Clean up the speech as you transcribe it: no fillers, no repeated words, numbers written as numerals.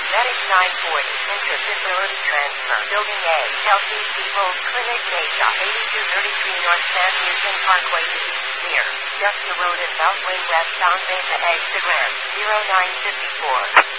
Medic 940, Intra-Facility Transfer, Building A, Chelsea People's Clinic, Mesa, 8233 North San Houston Parkway East, near Dexter Road and Beltway Westbound Mesa, Instagram, 0954.